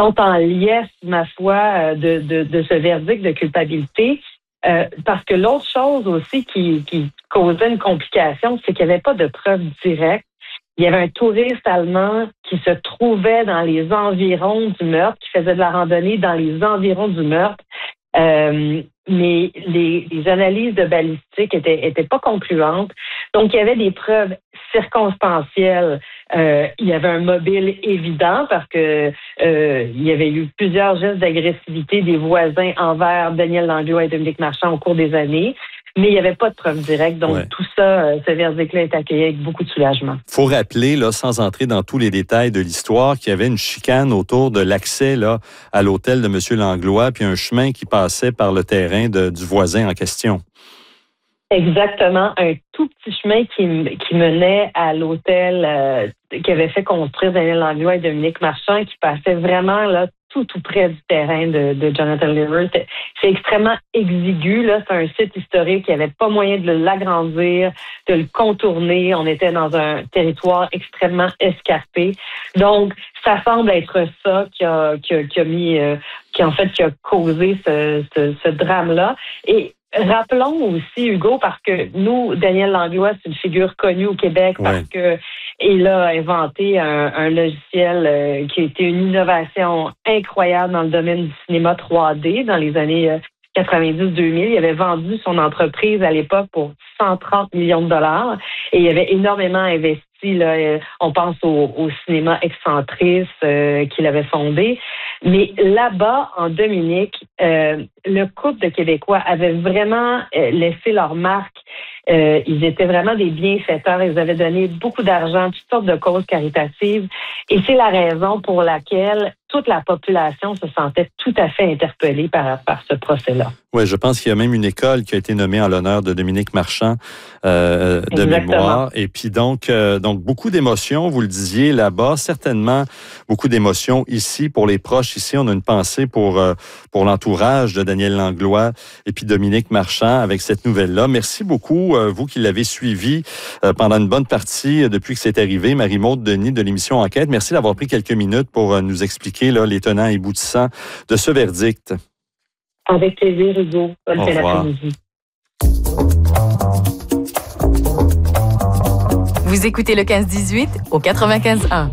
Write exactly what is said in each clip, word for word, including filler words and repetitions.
sont en liesse, ma foi, de, de, de ce verdict de culpabilité. Euh, parce que l'autre chose aussi qui, qui causait une complication, c'est qu'il n'y avait pas de preuves directes. Il y avait un touriste allemand qui se trouvait dans les environs du meurtre, qui faisait de la randonnée dans les environs du meurtre. Euh, mais les, les analyses de balistique étaient, étaient pas concluantes. Donc, il y avait des preuves circonstancielles. Euh, il y avait un mobile évident parce que euh, il y avait eu plusieurs gestes d'agressivité des voisins envers Daniel Langlois et Dominique Marchand au cours des années. Mais il n'y avait pas de preuves directes. Donc, ouais. tout ça, euh, ce verdict-là est accueilli avec beaucoup de soulagement. Il faut rappeler, là, sans entrer dans tous les détails de l'histoire, qu'il y avait une chicane autour de l'accès là, à l'hôtel de M. Langlois, puis un chemin qui passait par le terrain de, du voisin en question. Exactement. Un tout petit chemin qui, qui menait à l'hôtel euh, qu'avait fait construire Daniel Langlois et Dominique Marchand, qui passait vraiment là tout tout près du terrain de, de Jonathan Lehrer. C'est, c'est extrêmement exigu. Là. C'est un site historique. Il n'y avait pas moyen de l'agrandir, de le contourner. On était dans un territoire extrêmement escarpé. Donc, ça semble être ça qui a, qui a, qui a mis, euh, qui en fait qui a causé ce, ce, ce drame-là. Et rappelons aussi, Hugo, parce que nous, Daniel Langlois, c'est une figure connue au Québec parce ouais. que il a inventé un, un logiciel euh, qui a été une innovation incroyable dans le domaine du cinéma trois D dans les années euh, quatre-vingt-dix deux mille. Il avait vendu son entreprise à l'époque pour cent trente millions de dollars et il avait énormément investi. Là, euh, on pense au, au cinéma Excentris euh, qu'il avait fondé. Mais là-bas, en Dominique, euh, le couple de Québécois avait vraiment euh, laissé leur marque. Euh, ils étaient vraiment des bienfaiteurs. Ils avaient donné beaucoup d'argent, toutes sortes de causes caritatives. Et c'est la raison pour laquelle toute la population se sentait tout à fait interpellée par, par ce procès-là. Oui, je pense qu'il y a même une école qui a été nommée en l'honneur de Dominique Marchand euh, de Exactement. mémoire. Et puis donc, euh, donc beaucoup d'émotions, vous le disiez là-bas, certainement beaucoup d'émotions ici pour les proches. Ici, on a une pensée pour euh, pour l'entourage de Daniel Langlois et puis Dominique Marchand avec cette nouvelle-là. Merci beaucoup, euh, vous qui l'avez suivi euh, pendant une bonne partie euh, depuis que c'est arrivé. Marie-Maude Denis de l'émission Enquête, merci d'avoir pris quelques minutes pour euh, nous expliquer là, les tenants et aboutissants de ce verdict. Avec plaisir, Hugo. Bonne Au revoir. après-midi. Vous écoutez le quinze dix-huit au quatre-vingt-quinze un.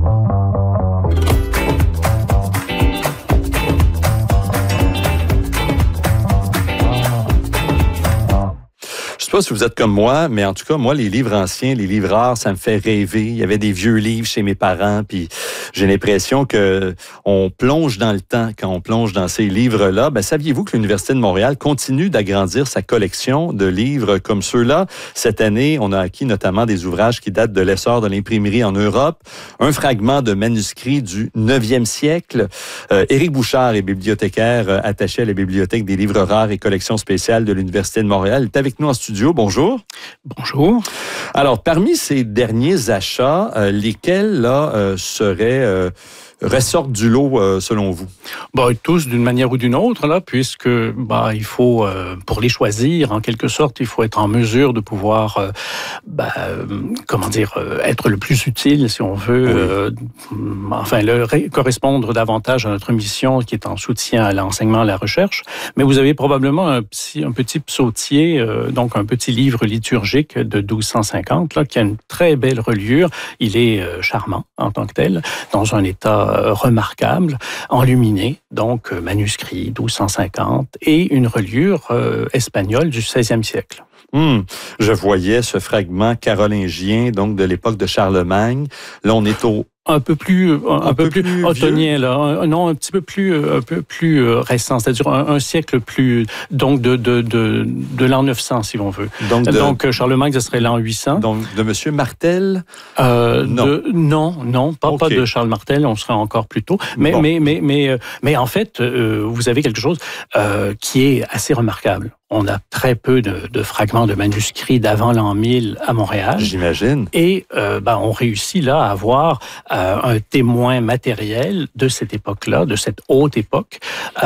Je sais pas si vous êtes comme moi, mais en tout cas, moi, les livres anciens, les livres rares, ça me fait rêver. Il y avait des vieux livres chez mes parents, puis j'ai l'impression que on plonge dans le temps quand on plonge dans ces livres-là. Ben, saviez-vous que l'Université de Montréal continue d'agrandir sa collection de livres comme ceux-là? Cette année, on a acquis notamment des ouvrages qui datent de l'essor de l'imprimerie en Europe, un fragment de manuscrit du neuvième siècle. Euh, Éric Bouchard est bibliothécaire euh, attaché à la Bibliothèque des livres rares et collections spéciales de l'Université de Montréal. Il est avec nous en studio. Bonjour. Bonjour. Alors, parmi ces derniers achats, euh, lesquels là euh, seraient euh, ressortent du lot euh, selon vous? Bah, tous d'une manière ou d'une autre là, puisque bah il faut euh, pour les choisir en quelque sorte, il faut être en mesure de pouvoir euh, bah, euh, comment dire euh, être le plus utile si on veut, oui. euh, enfin le ré- correspondre davantage à notre mission qui est en soutien à l'enseignement, à la recherche. Mais vous avez probablement un petit un petit psautier, euh, donc un petit livre liturgique de douze cent cinquante là, qui a une très belle reliure. Il est euh, charmant en tant que tel, dans un état remarquable, enluminé, donc manuscrit douze cent cinquante, et une reliure euh, espagnole du seizième siècle. Hum, je voyais ce fragment carolingien, donc de l'époque de Charlemagne. Là, on est au Un peu plus, un, un peu, peu plus, plus ottonien, là. Un, non, un petit peu plus, un peu plus récent, c'est-à-dire un, un siècle plus, donc de, de, de, de l'an neuf cents, si l'on veut. Donc, de, donc Charlemagne, ce serait l'an huit cents. Donc, de Monsieur Martel? Euh, non. De, non, non, pas, okay. pas de Charles Martel, on serait encore plus tôt. Mais, bon. mais, mais, mais, mais, en fait, euh, vous avez quelque chose euh, qui est assez remarquable. On a très peu de, de fragments de manuscrits d'avant l'an mille à Montréal. J'imagine. Et euh, ben, on réussit là à avoir euh, un témoin matériel de cette époque-là, de cette haute époque,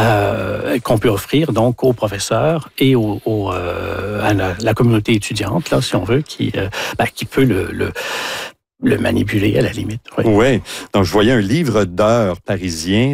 euh, qu'on peut offrir donc aux professeurs et aux, aux, euh, à la, la communauté étudiante, là, si on veut, qui, euh, ben, qui peut le, le le manipuler à la limite. Oui. Ouais. Donc, je voyais un livre d'heures parisien